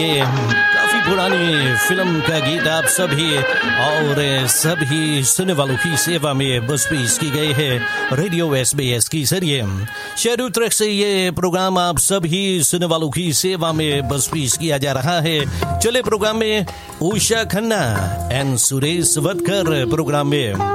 काफी पुरानी फिल्म का गीत आप सभी सुनने वालों की सेवा में बस पेश की गई है रेडियो SBS के जरिए। शहरी ट्रैक से ये प्रोग्राम आप सभी सुनने वालों की सेवा में बस पेश किया जा रहा है। चले प्रोग्राम में उषा खन्ना एंड सुरेश वटकर प्रोग्राम में